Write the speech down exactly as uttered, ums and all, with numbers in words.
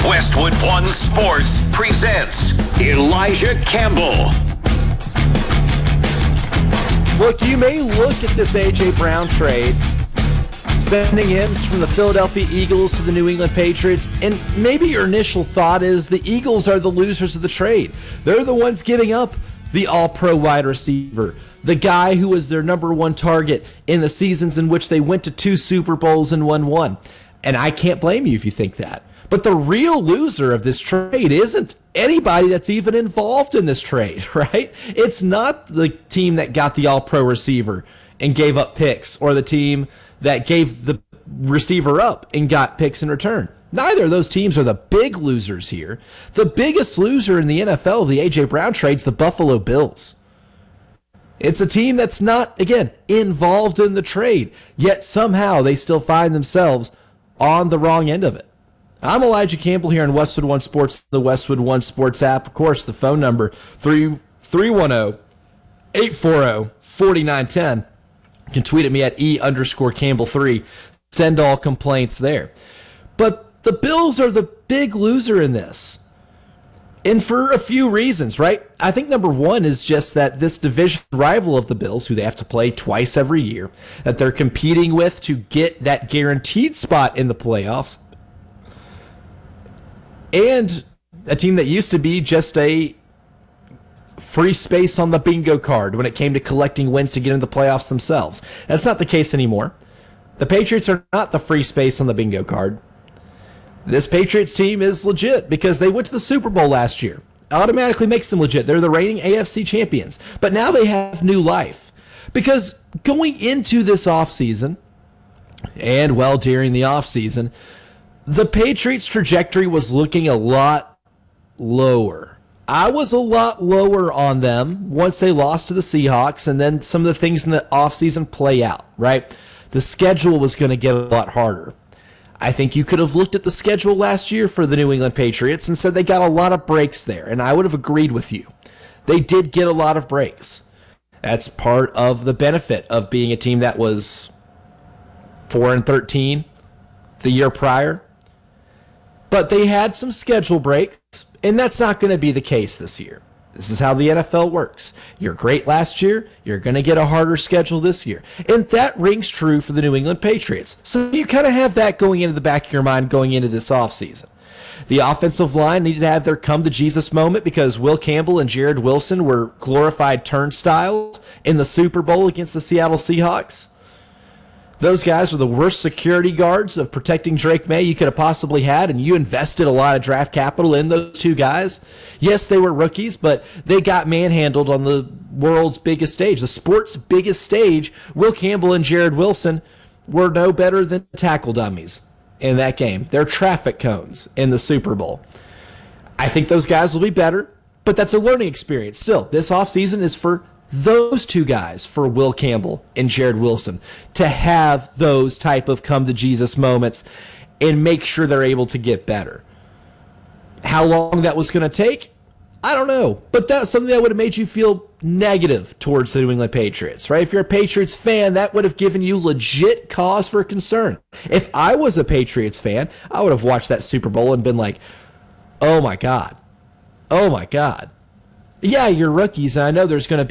Westwood One Sports presents Elijah Campbell. Look, you may look at this A J. Brown trade, sending him from the Philadelphia Eagles to the New England Patriots, and maybe your initial thought is the Eagles are the losers of the trade. They're the ones giving up the all-pro wide receiver, the guy who was their number one target in the seasons in which they went to two Super Bowls and won one. And I can't blame you if you think that. But the real loser of this trade isn't anybody that's even involved in this trade, right? It's not the team that got the all-pro receiver and gave up picks, or the team that gave the receiver up and got picks in return. Neither of those teams are the big losers here. The biggest loser in the N F L of the A J. Brown trade's the Buffalo Bills. It's a team that's not, again, involved in the trade, yet somehow they still find themselves on the wrong end of it. I'm Elijah Campbell here on Westwood One Sports, the Westwood One Sports app. Of course, the phone number, three one zero, eight four zero, four nine one zero. You can tweet at me at E underscore Campbell three. Send all complaints there. But the Bills are the big loser in this. And for a few reasons, right? I think number one is just that this division rival of the Bills, who they have to play twice every year, that they're competing with to get that guaranteed spot in the playoffs, and a team that used to be just a free space on the bingo card when it came to collecting wins to get into the playoffs themselves. That's not the case anymore. The Patriots are not the free space on the bingo card. This Patriots team is legit because they went to the Super Bowl last year. Automatically makes them legit. They're the reigning A F C champions. But now they have new life. Because going into this offseason, and well, during the offseason, the Patriots' trajectory was looking a lot lower. I was a lot lower on them once they lost to the Seahawks, and then some of the things in the offseason play out, right? The schedule was going to get a lot harder. I think you could have looked at the schedule last year for the New England Patriots and said they got a lot of breaks there, and I would have agreed with you. They did get a lot of breaks. That's part of the benefit of being a team that was four and thirteen the year prior. But they had some schedule breaks, and that's not going to be the case this year. This is how the N F L works. You're great last year, you're going to get a harder schedule this year. And that rings true for the New England Patriots. So you kind of have that going into the back of your mind going into this offseason. The offensive line needed to have their come-to-Jesus moment because Will Campbell and Jared Wilson were glorified turnstiles in the Super Bowl against the Seattle Seahawks. Those guys are the worst security guards of protecting Drake May you could have possibly had, and you invested a lot of draft capital in those two guys. Yes, they were rookies, but they got manhandled on the world's biggest stage, the sport's biggest stage. Will Campbell and Jared Wilson were no better than tackle dummies in that game. They're traffic cones in the Super Bowl. I think those guys will be better, but that's a learning experience. Still, this offseason is for those two guys, for Will Campbell and Jared Wilson, to have those type of come-to-Jesus moments and make sure they're able to get better. How long that was going to take, I don't know. But that's something that would have made you feel negative towards the New England Patriots, right? If you're a Patriots fan, that would have given you legit cause for concern. If I was a Patriots fan, I would have watched that Super Bowl and been like, oh my God. Oh my God. Yeah, you're rookies, and I know there's going to be